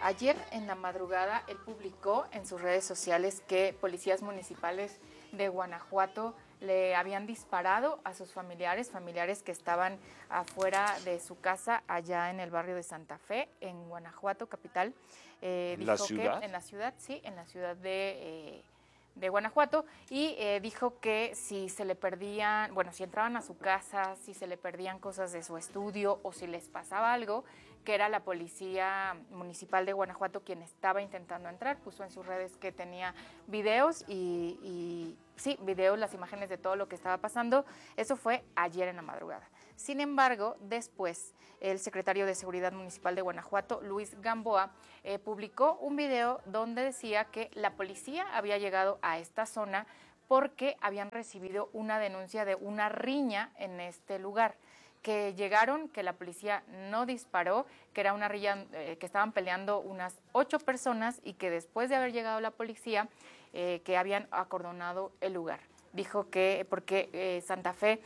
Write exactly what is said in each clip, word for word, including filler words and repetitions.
ayer en la madrugada él publicó en sus redes sociales que policías municipales de Guanajuato le habían disparado a sus familiares, familiares que estaban afuera de su casa allá en el barrio de Santa Fe, en Guanajuato, capital. Eh, ¿En la ciudad? Que en la ciudad, sí, en la ciudad de... Eh, de Guanajuato, y eh, dijo que si se le perdían, bueno, si entraban a su casa, si se le perdían cosas de su estudio o si les pasaba algo, que era la policía municipal de Guanajuato quien estaba intentando entrar. Puso en sus redes que tenía videos y, y sí, videos, las imágenes de todo lo que estaba pasando. Eso fue ayer en la madrugada. Sin embargo, después, el secretario de Seguridad Municipal de Guanajuato, Luis Gamboa, eh, publicó un video donde decía que la policía había llegado a esta zona porque habían recibido una denuncia de una riña en este lugar, que llegaron, que la policía no disparó, que era una riña, eh, que estaban peleando unas ocho personas y que después de haber llegado la policía, eh, que habían acordonado el lugar. Dijo que, porque eh, Santa Fe...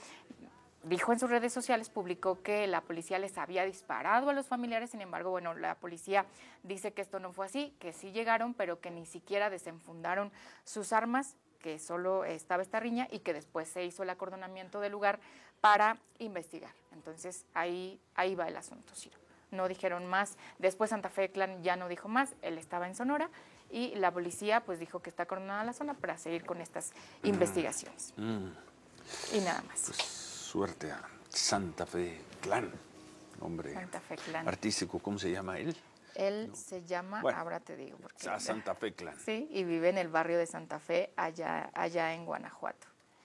Dijo en sus redes sociales, publicó que la policía les había disparado a los familiares. Sin embargo, bueno, la policía dice que esto no fue así, que sí llegaron, pero que ni siquiera desenfundaron sus armas, que solo estaba esta riña y que después se hizo el acordonamiento del lugar para investigar. Entonces, ahí, ahí va el asunto, Ciro. No dijeron más. Después Santa Fe Clan ya no dijo más, él estaba en Sonora y la policía pues dijo que está acordonada la zona para seguir con estas mm. investigaciones. Mm. Y nada más. Pues, suerte a Santa Fe Clan, hombre Santa Fe Clan. Artístico, ¿cómo se llama él? Él no. se llama, bueno, ahora te digo. Porque, a Santa Fe Clan. Sí, y vive en el barrio de Santa Fe, allá, allá en Guanajuato.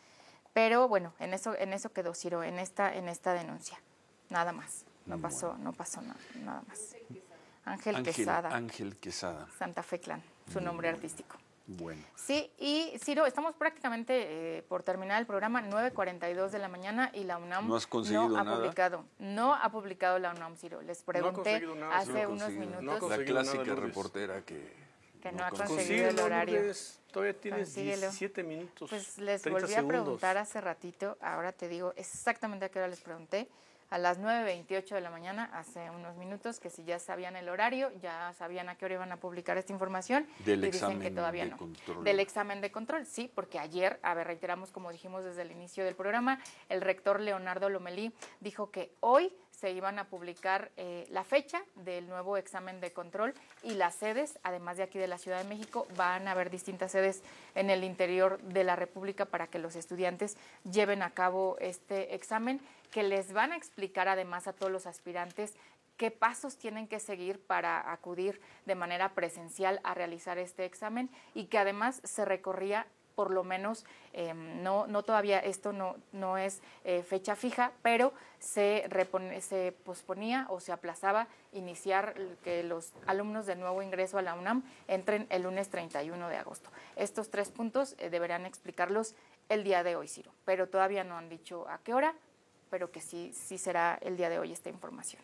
Pero bueno, en eso, en eso quedó Ciro, en esta, en esta denuncia. Nada más. No bueno. pasó, no pasó nada, nada más. Ángel, Ángel Quesada. Ángel Quesada. Santa Fe Clan, su nombre bueno. artístico. Bueno. Sí, y Ciro, estamos prácticamente eh, por terminar el programa, nueve cuarenta y dos de la mañana y la UNAM no, has conseguido no ha nada. publicado, no ha publicado la UNAM, Ciro. Les pregunté no nada, hace no unos minutos. No la clásica nada, reportera que, que no, no ha conseguido el horario. Lourdes, todavía tienes diecisiete minutos. Pues les volví segundos. a preguntar hace ratito, ahora te digo exactamente a qué hora les pregunté. A las nueve veintiocho de la mañana, hace unos minutos, que si ya sabían el horario, ya sabían a qué hora iban a publicar esta información. Del y examen dicen que todavía de no. control. Del examen de control, sí, porque ayer, a ver, reiteramos, como dijimos desde el inicio del programa, el rector Leonardo Lomelí dijo que hoy se iban a publicar eh, la fecha del nuevo examen de control y las sedes, además de aquí de la Ciudad de México, van a haber distintas sedes en el interior de la República para que los estudiantes lleven a cabo este examen, que les van a explicar además a todos los aspirantes qué pasos tienen que seguir para acudir de manera presencial a realizar este examen y que además se recorría por lo menos, eh, no, no todavía, esto no, no es eh, fecha fija, pero se, repone, se posponía o se aplazaba iniciar que los alumnos de nuevo ingreso a la UNAM entren el lunes treinta y uno de agosto. Estos tres puntos eh, deberán explicarlos el día de hoy, Ciro, pero todavía no han dicho a qué hora, pero que sí, sí será el día de hoy esta información.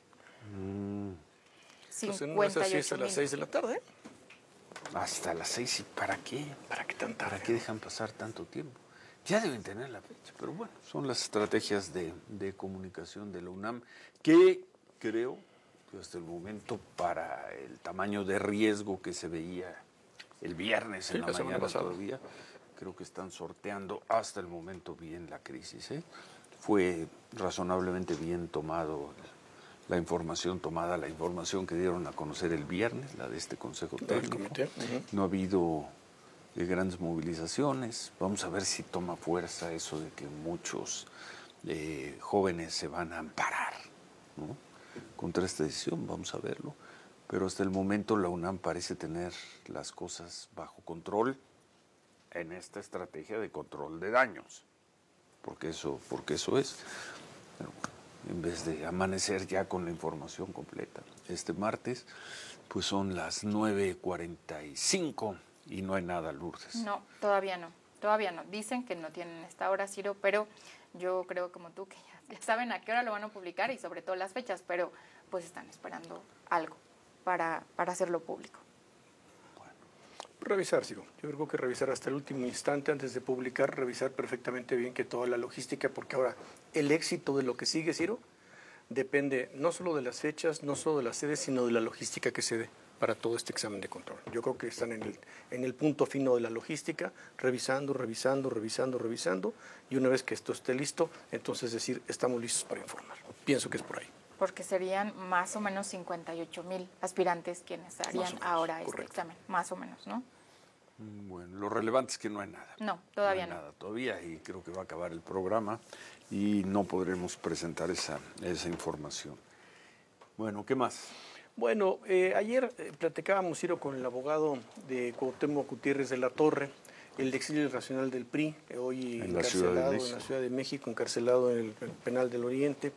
Mm. Pues en una de esas sí es a las seis de la tarde. Hasta las seis, ¿y para qué? ¿Para qué tan tarde? ¿Para qué dejan pasar tanto tiempo? Ya deben tener la fecha, pero bueno, son las estrategias de, de comunicación de la UNAM que creo que hasta el momento, para el tamaño de riesgo que se veía el viernes sí, en la, la mañana todavía, creo que están sorteando hasta el momento bien la crisis, ¿eh? Fue razonablemente bien tomado la información tomada, la información que dieron a conocer el viernes, la de este Consejo Técnico. Uh-huh. No ha habido eh, grandes movilizaciones. Vamos a ver si toma fuerza eso de que muchos eh, jóvenes se van a amparar, ¿no?, contra esta decisión. Vamos a verlo. Pero hasta el momento la UNAM parece tener las cosas bajo control en esta estrategia de control de daños. Porque eso, porque eso es. Pero, en vez de amanecer ya con la información completa. Este martes, pues son las nueve cuarenta y cinco y no hay nada, Lourdes. No, todavía no, todavía no. Dicen que no tienen esta hora, Ciro, pero yo creo como tú que ya, ya saben a qué hora lo van a publicar y sobre todo las fechas, pero pues están esperando algo para, para hacerlo público. Revisar, Ciro. Yo creo que revisar hasta el último instante antes de publicar, revisar perfectamente bien que toda la logística, porque ahora el éxito de lo que sigue, Ciro, depende no solo de las fechas, no solo de las sedes, sino de la logística que se dé. para todo este examen de control. Yo creo que están en el, en el punto fino de la logística, revisando, revisando, revisando, revisando, y una vez que esto esté listo, entonces decir, estamos listos para informar. Pienso que es por ahí. Porque serían más o menos cincuenta y ocho mil aspirantes quienes harían menos, ahora este correcto. examen, más o menos, ¿no? Bueno, lo relevante es que no hay nada. No, todavía no. Hay no. nada todavía, y creo que va a acabar el programa y no podremos presentar esa, esa información. Bueno, ¿qué más? Bueno, eh, ayer eh, platicábamos, Ciro, con el abogado de Cuauhtémoc Gutiérrez de la Torre, el exilio irracional del P R I, eh, hoy en encarcelado en la Ciudad de México, encarcelado en el penal del Oriente,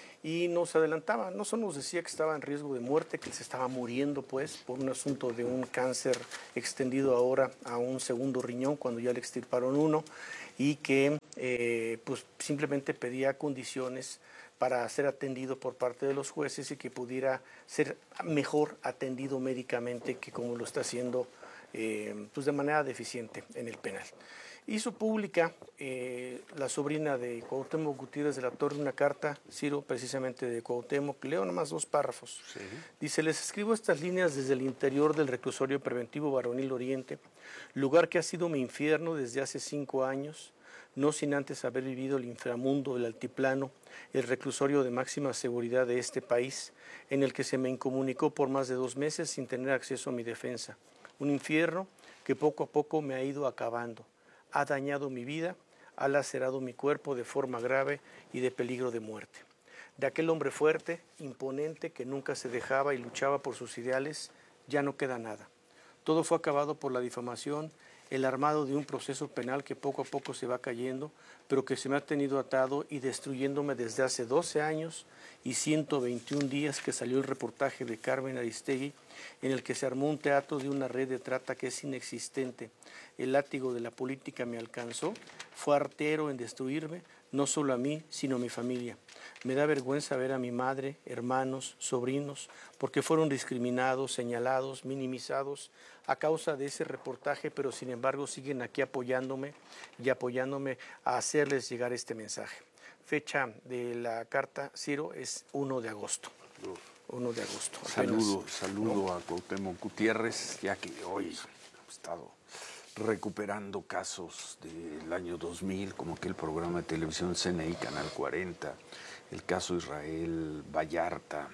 y nos adelantaba, no solo nos decía que estaba en riesgo de muerte, que se estaba muriendo pues por un asunto de un cáncer extendido ahora a un segundo riñón cuando ya le extirparon uno, y que eh, pues simplemente pedía condiciones para ser atendido por parte de los jueces y que pudiera ser mejor atendido médicamente que como lo está haciendo eh, pues de manera deficiente en el penal. Hizo pública eh, la sobrina de Cuauhtémoc Gutiérrez de la Torre una carta, Ciro, precisamente de Cuauhtémoc, leo nomás dos párrafos. Sí. Dice, les escribo estas líneas desde el interior del reclusorio preventivo Varonil Oriente, lugar que ha sido mi infierno desde hace cinco años, no sin antes haber vivido el inframundo, el altiplano, el reclusorio de máxima seguridad de este país, en el que se me incomunicó por más de dos meses sin tener acceso a mi defensa. Un infierno que poco a poco me ha ido acabando. Ha dañado mi vida, ha lacerado mi cuerpo de forma grave y de peligro de muerte. De aquel hombre fuerte, imponente, que nunca se dejaba y luchaba por sus ideales, ya no queda nada. Todo fue acabado por la difamación, el armado de un proceso penal que poco a poco se va cayendo, pero que se me ha tenido atado y destruyéndome desde hace doce años y ciento veintiún días que salió el reportaje de Carmen Aristegui, en el que se armó un teatro de una red de trata que es inexistente. El látigo de la política me alcanzó, fue artero en destruirme, no solo a mí, sino a mi familia. Me da vergüenza ver a mi madre, hermanos, sobrinos, porque fueron discriminados, señalados, minimizados a causa de ese reportaje, pero sin embargo siguen aquí apoyándome y apoyándome a hacerles llegar este mensaje. Fecha de la carta, Ciro, es uno de agosto. uno de agosto. Saludo, saludo ¿no? a Cuauhtémoc Gutiérrez, ya que hoy he estado recuperando casos del año dos mil, como aquel programa de televisión C N I, Canal cuarenta, el caso Israel Vallarta,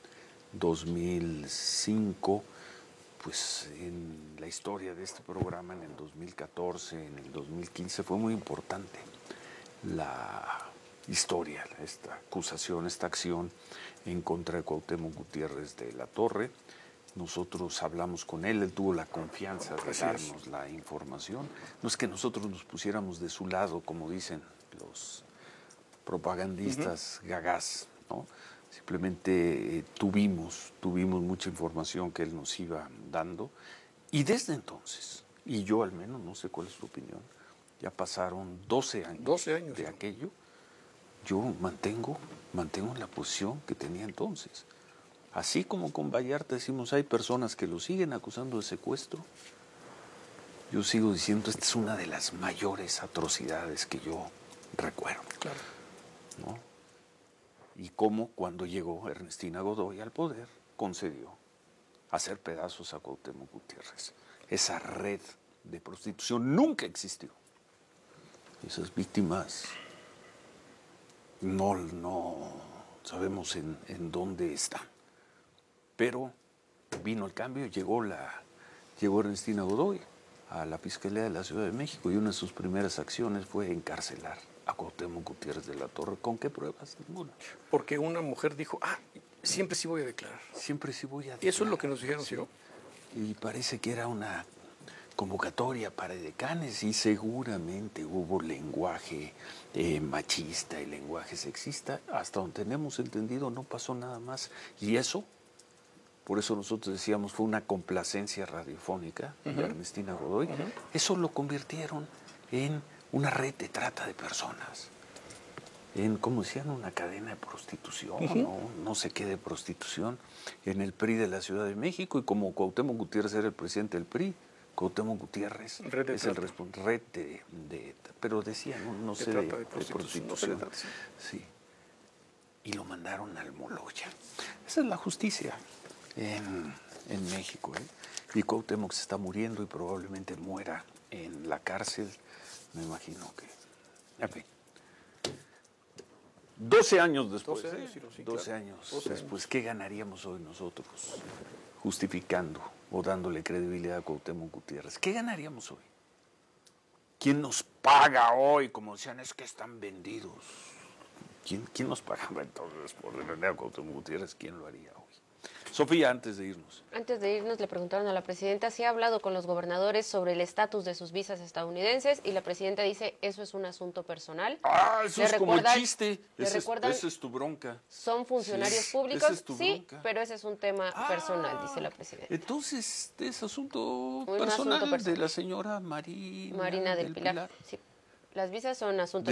dos mil cinco, pues en la historia de este programa, en el dos mil catorce, en el dos mil quince, fue muy importante la historia, esta acusación, esta acción en contra de Cuauhtémoc Gutiérrez de la Torre. Nosotros hablamos con él, él tuvo la confianza de darnos la información. No es que nosotros nos pusiéramos de su lado, como dicen los propagandistas uh-huh. gagás, ¿no? Simplemente eh, tuvimos, tuvimos mucha información que él nos iba dando, y desde entonces, y yo al menos, no sé cuál es tu opinión, ya pasaron doce años, doce años de aquello, yo mantengo, mantengo la posición que tenía entonces. Así como con Vallarta decimos, hay personas que lo siguen acusando de secuestro, yo sigo diciendo, esta es una de las mayores atrocidades que yo recuerdo. Claro. ¿No? Y cómo cuando llegó Ernestina Godoy al poder, concedió hacer pedazos a Cuauhtémoc Gutiérrez. Esa red de prostitución nunca existió. Esas víctimas no, no sabemos en, en dónde están. Pero vino el cambio, llegó, la, llegó Ernestina Godoy a la Fiscalía de la Ciudad de México, y una de sus primeras acciones fue encarcelar a Cuauhtémoc Gutiérrez de la Torre. ¿Con qué pruebas? Ninguna. Porque una mujer dijo, ah, siempre sí voy a declarar. Siempre sí voy a declarar. Y eso es lo que nos dijeron, sí. ¿sí? Y parece que era una convocatoria para decanes, y seguramente hubo lenguaje eh, machista y lenguaje sexista. Hasta donde tenemos entendido no pasó nada más. Y eso, por eso nosotros decíamos, fue una complacencia radiofónica uh-huh. de Ernestina Godoy. Uh-huh. Eso lo convirtieron en una red de trata de personas, en, como decían, una cadena de prostitución, uh-huh. ¿no? no sé qué de prostitución, en el P R I de la Ciudad de México. Y como Cuauhtémoc Gutiérrez era el presidente del P R I, Cuauhtémoc Gutiérrez red es trata. el responsable, red de, de, pero decía, no, no de sé, de, de prostitución. prostitución. No sé sí. Y lo mandaron al Moloya. Esa es la justicia. En en México, ¿eh? Y Cuauhtémoc se está muriendo y probablemente muera en la cárcel. Me imagino que... En fin. doce años después, doce años, ¿eh? sí, doce claro. años doce después, años. ¿qué ganaríamos hoy nosotros justificando o dándole credibilidad a Cuauhtémoc Gutiérrez? ¿Qué ganaríamos hoy? ¿Quién nos paga hoy? Como decían, es que están vendidos. ¿Quién, quién nos pagaba entonces por defender a Cuauhtémoc Gutiérrez? ¿Quién lo haría hoy? Sofía, antes de irnos. Antes de irnos, le preguntaron a la presidenta si ha hablado con los gobernadores sobre el estatus de sus visas estadounidenses y la presidenta dice, eso es un asunto personal. Ah, eso ¿Le es como el recuerdan- chiste. le Ese es, recuerdan- esa es tu bronca. Son funcionarios Sí, públicos, esa es tu sí, bronca. pero ese es un tema Ah, personal, dice la presidenta. Entonces, es asunto Un personal asunto personal. de la señora Marina, Marina del Pilar. Sí, las visas son asuntos